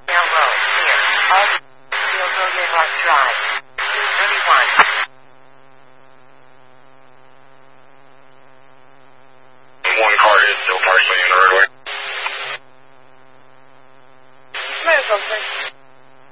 Now road, clear. All Field Road Rock Drive. 231. One car is still partially in the roadway. Medical, sir.